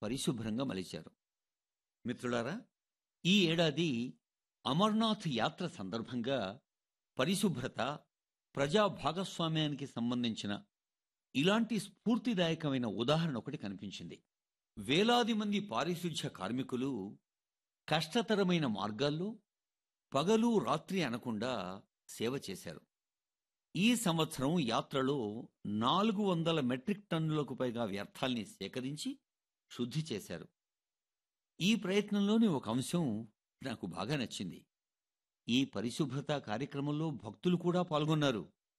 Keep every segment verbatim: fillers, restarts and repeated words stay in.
పరిశుభ్రంగా మలిచారు. మిత్రులారా, ఈ ఏడాది అమర్నాథ్ యాత్ర సందర్భంగా పరిశుభ్రత, ప్రజా భాగస్వామ్యానికి సంబంధించిన ఇలాంటి స్ఫూర్తిదాయకమైన ఉదాహరణ ఒకటి కనిపించింది. వేలాది మంది పారిశుధ్య కార్మికులు కష్టతరమైన మార్గాల్లో పగలు రాత్రి అనకుండా సేవ చేశారు. ఈ సంవత్సరం యాత్రలో నాలుగు వందల మెట్రిక్ టన్నులకు పైగా వ్యర్థాల్ని సేకరించి శుద్ధి చేశారు. ఈ ప్రయత్నంలోని ఒక అంశం నాకు బాగా నచ్చింది. ఈ పరిశుభ్రత కార్యక్రమంలో భక్తులు కూడా పాల్గొన్నారు.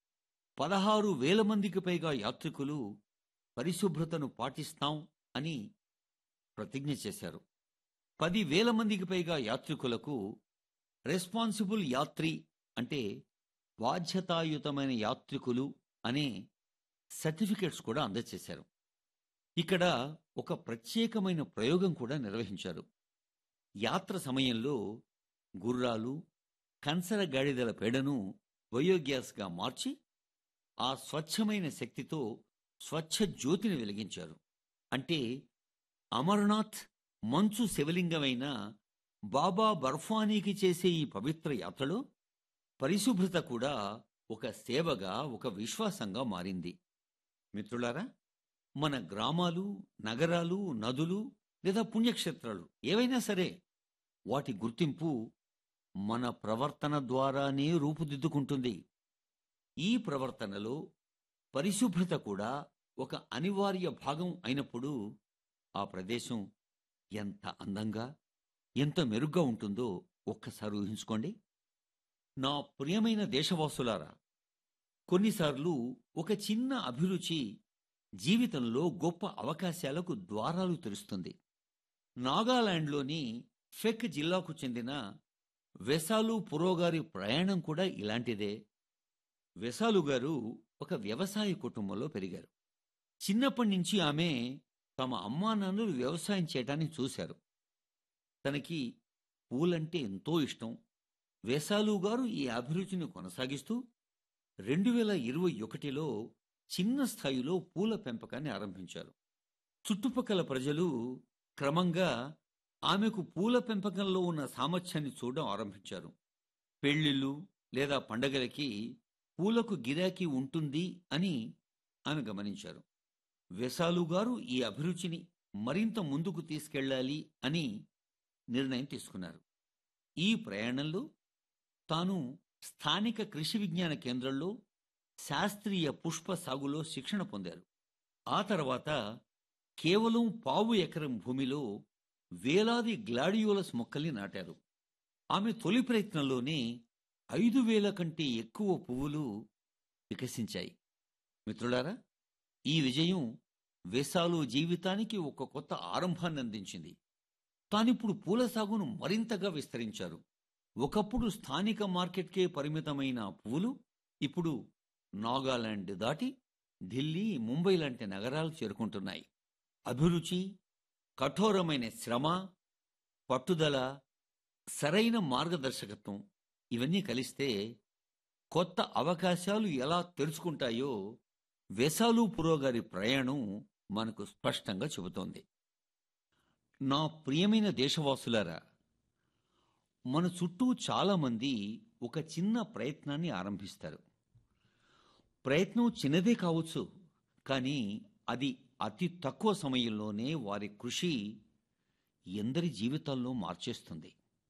పదహారు వేల మందికి పైగా యాత్రికులు పరిశుభ్రతను పాటిస్తాం అని ప్రతిజ్ఞ చేశారు. పది వేల మందికి పైగా యాత్రికులకు రెస్పాన్సిబుల్ యాత్రి అంటే బాధ్యతాయుతమైన యాత్రికులు అనే సర్టిఫికెట్స్ కూడా అందజేశారు. ఇక్కడ ఒక ప్రత్యేకమైన ప్రయోగం కూడా నిర్వహించారు. యాత్ర సమయంలో గుర్రాలు, కంచర గాడిదల పేడను బయోగ్యాస్గా మార్చి ఆ స్వచ్ఛమైన శక్తితో స్వచ్ఛ జ్యోతిని వెలిగించారు. అంటే అమర్నాథ్ మంచు శివలింగమైన బాబా బర్ఫానీకి చేసే ఈ పవిత్ర యాత్రలో పరిశుభ్రత కూడా ఒక సేవగా, ఒక విశ్వాసంగా మారింది. మిత్రులారా, మన గ్రామాలు, నగరాలు, నదులు లేదా పుణ్యక్షేత్రాలు ఏవైనా సరే వాటి గుర్తింపు మన ప్రవర్తన ద్వారానే రూపుదిద్దుకుంటుంది. ఈ ప్రవర్తనలో పరిశుభ్రత కూడా ఒక అనివార్య భాగం అయినప్పుడు ఆ ప్రదేశం ఎంత అందంగా, ఎంత మెరుగ్గా ఉంటుందో ఒక్కసారి ఊహించుకోండి. నా ప్రియమైన దేశవాసులారా, కొన్నిసార్లు ఒక చిన్న అభిరుచి జీవితంలో గొప్ప అవకాశాలకు ద్వారాలు తెరుస్తుంది. నాగాలాండ్లోని ఫెక్ జిల్లాకు చెందిన వెసాలు పురోగారి ప్రయాణం కూడా ఇలాంటిదే. వెసాలు గారు ఒక వ్యవసాయ కుటుంబంలో పెరిగారు. చిన్నప్పటి నుంచి ఆమె తమ అమ్మానాన్నలు వ్యవసాయం చేయటాన్ని చూశారు. తనకి పూలంటే ఎంతో ఇష్టం. వెసాలు గారు ఈ అభిరుచిని కొనసాగిస్తూ రెండు వేల ఇరవై ఒకటిలో చిన్న స్థాయిలో పూల పెంపకాన్ని ఆరంభించారు. చుట్టుపక్కల ప్రజలు క్రమంగా ఆమెకు పూల పెంపకంలో ఉన్న సామర్థ్యాన్ని చూడడం ఆరంభించారు. పెళ్లిళ్ళు లేదా పండగలకి పూలకు గిరాకీ ఉంటుంది అని ఆమె గమనించారు. వెసాలు గారు ఈ అభిరుచిని మరింత ముందుకు తీసుకెళ్లాలి అని నిర్ణయం తీసుకున్నారు. ఈ ప్రయాణంలో తాను స్థానిక కృషి విజ్ఞాన కేంద్రంలో శాస్త్రీయ పుష్ప సాగులో శిక్షణ పొందారు. ఆ తర్వాత కేవలం పావు ఎకరం భూమిలో వేలాది గ్లాడియోలస్ మొక్కల్ని నాటారు. ఆమె తొలి ప్రయత్నంలోనే ఐదు వేల కంటే ఎక్కువ పువ్వులు వికసించాయి. మిత్రులారా, ఈ విజయం వెసాలు జీవితానికి ఒక కొత్త ఆరంభాన్ని అందించింది. తానిప్పుడు పూల సాగును మరింతగా విస్తరించారు. ఒకప్పుడు స్థానిక మార్కెట్కే పరిమితమైన పువ్వులు ఇప్పుడు నాగాలాండ్ దాటి ఢిల్లీ, ముంబై లాంటి నగరాలు చేరుకుంటున్నాయి. అభిరుచి, కఠోరమైన శ్రమ, పట్టుదల, సరైన మార్గదర్శకత్వం ఇవన్నీ కలిస్తే కొత్త అవకాశాలు ఎలా తెరుచుకుంటాయో వెసాలు పురోగారి ప్రయాణం మనకు స్పష్టంగా చెబుతోంది. నా ప్రియమైన దేశవాసులారా, మన చుట్టూ చాలామంది ఒక చిన్న ప్రయత్నాన్ని ఆరంభిస్తారు. ప్రయత్నం చిన్నదే కావచ్చు, కానీ అది అతి తక్కువ సమయంలోనే వారి కృషి ఎందరి జీవితాల్లో మార్చేస్తుంది.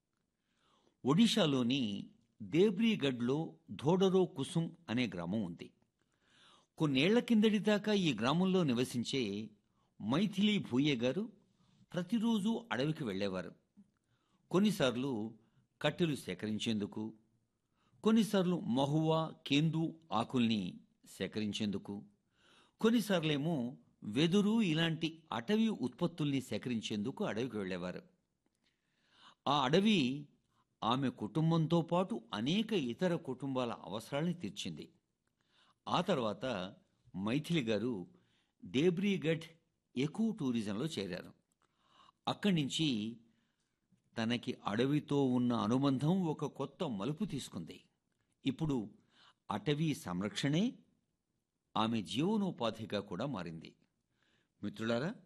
ఒడిషాలోని దేబ్రీగఢ్లో ధోడరో కుసుమ్ అనే గ్రామం ఉంది. కొన్నేళ్ల కిందటి దాకా ఈ గ్రామంలో నివసించే మైథిలి భూయే గారు ప్రతిరోజు అడవికి వెళ్లేవారు. కొన్నిసార్లు కట్టెలు సేకరించేందుకు, కొన్నిసార్లు మహువా, కేందు ఆకుల్ని సేకరించేందుకు, కొన్నిసార్లేమో వెదురు ఇలాంటి అటవీ ఉత్పత్తుల్ని సేకరించేందుకు అడవికి వెళ్లేవారు. ఆ అడవి ఆమె కుటుంబంతో పాటు అనేక ఇతర కుటుంబాల అవసరాల్ని తీర్చింది. ఆ తర్వాత మైథిలి గారు దేబ్రీగఢ్ ఎకో టూరిజంలో చేరారు. అక్కడి నుంచి తనకి అడవితో ఉన్న అనుబంధం ఒక కొత్త మలుపు తీసుకుంది. ఇప్పుడు అటవీ సంరక్షణే ఆమె జీవనోపాధిగా కూడా మారింది. మిత్రులారా,